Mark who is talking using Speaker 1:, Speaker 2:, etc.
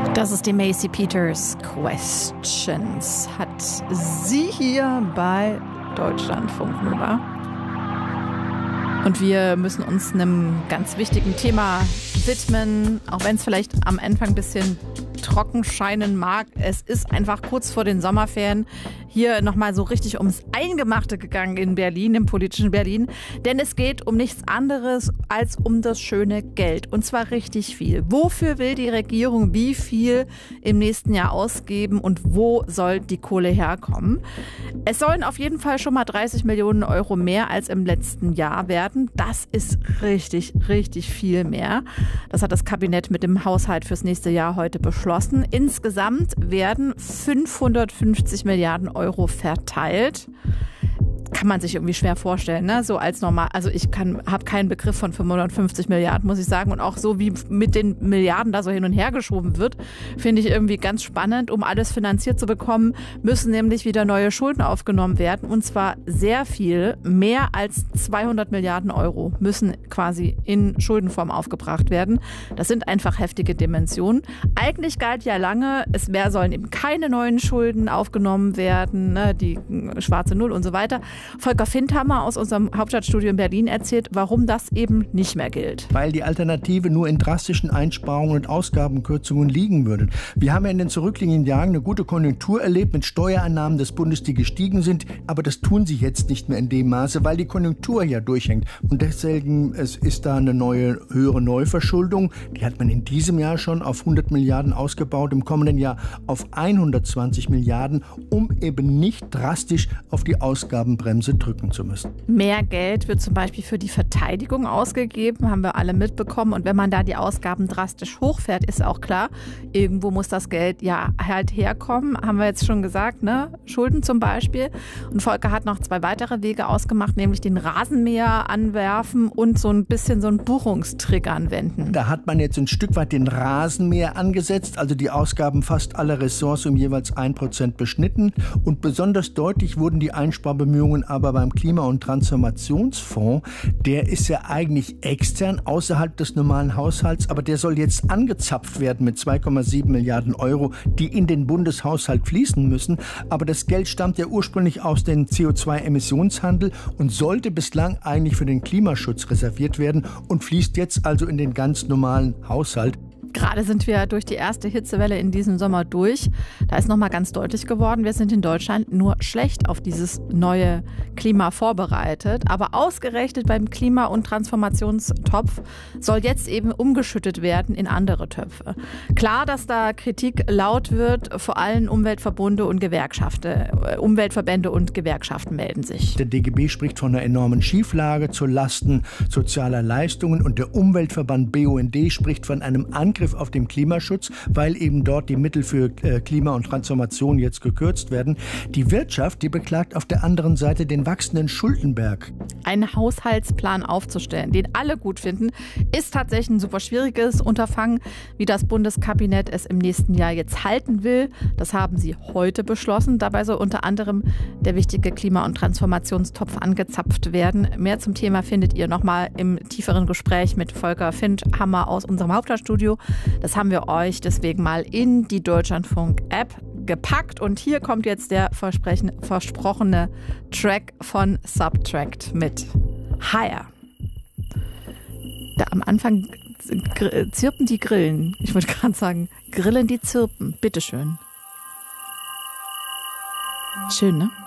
Speaker 1: Das ist die Macy Peters Questions. Hat sie hier bei Deutschlandfunk Nova. Und wir müssen uns einem ganz wichtigen Thema widmen, auch wenn es vielleicht am Anfang ein bisschen trocken scheinen mag. Es ist einfach kurz vor den Sommerferien hier nochmal so richtig ums Eingemachte gegangen in Berlin, im politischen Berlin. Denn es geht um nichts anderes als um das schöne Geld. Und zwar richtig viel. Wofür will die Regierung wie viel im nächsten Jahr ausgeben und wo soll die Kohle herkommen? Es sollen auf jeden Fall schon mal 30 Millionen Euro mehr als im letzten Jahr werden. Das ist richtig, richtig viel mehr. Das hat das Kabinett mit dem Haushalt fürs nächste Jahr heute beschlossen. Insgesamt werden 550 Milliarden Euro verteilt. Kann man sich irgendwie schwer vorstellen, ne? So als normal. Also ich habe keinen Begriff von 550 Milliarden, muss ich sagen. Und auch so wie mit den Milliarden da so hin und her geschoben wird, finde ich irgendwie ganz spannend. Um alles finanziert zu bekommen, müssen nämlich wieder neue Schulden aufgenommen werden. Und zwar sehr viel, mehr als 200 Milliarden Euro müssen quasi in Schuldenform aufgebracht werden. Das sind einfach heftige Dimensionen. Eigentlich galt ja lange, sollen eben keine neuen Schulden aufgenommen werden, ne? Die schwarze Null und so weiter. Volker Findhammer aus unserem Hauptstadtstudio in Berlin erzählt, warum das eben nicht mehr gilt.
Speaker 2: Weil die Alternative nur in drastischen Einsparungen und Ausgabenkürzungen liegen würde. Wir haben ja in den zurückliegenden Jahren eine gute Konjunktur erlebt mit Steuereinnahmen des Bundes, die gestiegen sind. Aber das tun sie jetzt nicht mehr in dem Maße, weil die Konjunktur ja durchhängt. Und deswegen ist da eine höhere Neuverschuldung. Die hat man in diesem Jahr schon auf 100 Milliarden ausgebaut, im kommenden Jahr auf 120 Milliarden, um eben nicht drastisch auf die Ausgabenbremse drücken zu müssen.
Speaker 1: Mehr Geld wird zum Beispiel für die Verteidigung ausgegeben, haben wir alle mitbekommen. Und wenn man da die Ausgaben drastisch hochfährt, ist auch klar, irgendwo muss das Geld ja halt herkommen. Haben wir jetzt schon gesagt, ne? Schulden zum Beispiel. Und Volker hat noch 2 weitere Wege ausgemacht, nämlich den Rasenmäher anwerfen und so ein bisschen so einen Buchungstrick anwenden.
Speaker 2: Da hat man jetzt ein Stück weit den Rasenmäher angesetzt, also die Ausgaben fast aller Ressorts um jeweils 1% beschnitten. Und besonders deutlich wurden die Einsparбemühungen aber beim Klima- und Transformationsfonds. Der ist ja eigentlich extern, außerhalb des normalen Haushalts, aber der soll jetzt angezapft werden mit 2,7 Milliarden Euro, die in den Bundeshaushalt fließen müssen. Aber das Geld stammt ja ursprünglich aus dem CO2-Emissionshandel und sollte bislang eigentlich für den Klimaschutz reserviert werden und fließt jetzt also in den ganz normalen Haushalt.
Speaker 1: Gerade sind wir durch die erste Hitzewelle in diesem Sommer durch. Da ist nochmal ganz deutlich geworden, wir sind in Deutschland nur schlecht auf dieses neue Klima vorbereitet. Aber ausgerechnet beim Klima- und Transformationstopf soll jetzt eben umgeschüttet werden in andere Töpfe. Klar, dass da Kritik laut wird, vor allem Umweltverbände und Gewerkschaften melden sich.
Speaker 2: Der DGB spricht von einer enormen Schieflage zu Lasten sozialer Leistungen und der Umweltverband BUND spricht von einem Angriff auf den Klimaschutz, weil eben dort die Mittel für Klima und Transformation jetzt gekürzt werden. Die Wirtschaft, die beklagt auf der anderen Seite den wachsenden Schuldenberg.
Speaker 1: Einen Haushaltsplan aufzustellen, den alle gut finden, ist tatsächlich ein super schwieriges Unterfangen, wie das Bundeskabinett es im nächsten Jahr jetzt halten will. Das haben sie heute beschlossen. Dabei soll unter anderem der wichtige Klima- und Transformationstopf angezapft werden. Mehr zum Thema findet ihr nochmal im tieferen Gespräch mit Volker Findhammer aus unserem Hauptstadtstudio. Das haben wir euch deswegen mal in die Deutschlandfunk-App gepackt. Und hier kommt jetzt der versprochene Track von Subtract mit Higher. Da am Anfang zirpen die Grillen. Ich wollte gerade sagen, grillen die Zirpen. Bitteschön. Schön, ne?